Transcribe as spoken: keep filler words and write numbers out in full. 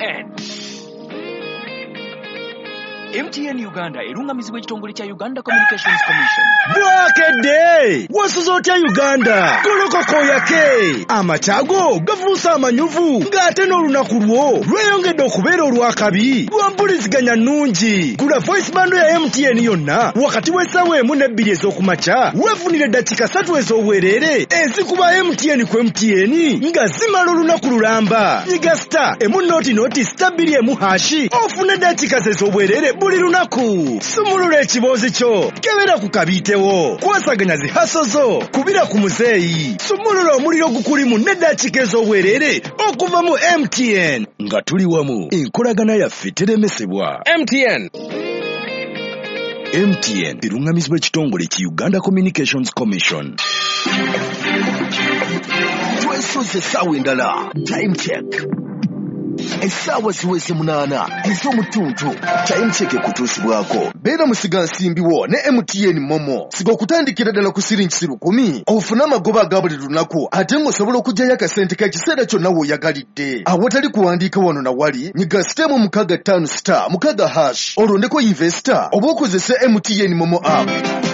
N. M T N Uganda erungamizibwa ekitongole kya Uganda Communications Commission. Bwakedde wasuzotya Uganda kolokoko yake amachago gafuusa amanyuvu ng'ate n'olunaku lwo lweyongedde okubeera olwakabi lwampuliziganya nnungi. Gula voice bando ya M T N yonna wakati w'essaawa emu n'ebbiri ez'okumakya weefunire eddakiika ssatu ez'obwereere ezikuba M T N ku M T N nga zimala olunaku lulamba. Nyiga star emu nooti nooti star bbiri emu hashi ofune eddakiika ez'obwereere buli lunaku. Sumulula ekiboozi kyo kebera ku kabiitewo kwasaganya zihaso zo kubira ku muzeeyi. Sumulula omuliro gukulimu n'eddakiika ez'obwereere okuva mu M T N nga tuli wamu enkolagana yaffe teremesebwa. M T N M T N erungamizibwa ekitongole ki Uganda Communications Commission. Twesoze essaawa endala time check. Essaawa ziweze munaana ez'omutuntu. Time check ekutuusibwako. Beera musiga nsimbiwo ne M T N Momo. Siga okutandikira ddala ku siringi lukumi ofune amagoba aga buli lunaku ate ng'osobola okuggyayo akasente ka kiseera kyonna w'oyagalidde. Awatali kuwandiika wano na wali nyiga sitemu mukaaga ttaano star mukaaga hash olondeko investor oba okozese M T N Momo app.